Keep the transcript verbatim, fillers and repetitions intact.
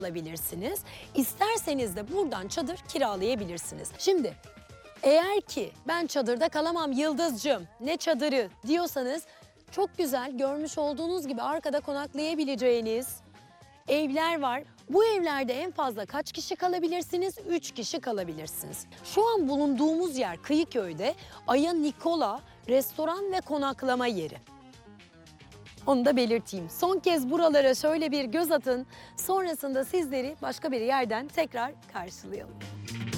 alabilirsiniz. İsterseniz de buradan çadır kiralayabilirsiniz. Şimdi eğer ki ben çadırda kalamam Yıldızcığım, ne çadırı diyorsanız çok güzel görmüş olduğunuz gibi arkada konaklayabileceğiniz evler var. Bu evlerde en fazla kaç kişi kalabilirsiniz? üç kişi kalabilirsiniz. Şu an bulunduğumuz yer Kıyıköy'de Aya Nikola restoran ve konaklama yeri. Onu da belirteyim. Son kez buralara şöyle bir göz atın. Sonrasında sizleri başka bir yerden tekrar karşılayalım.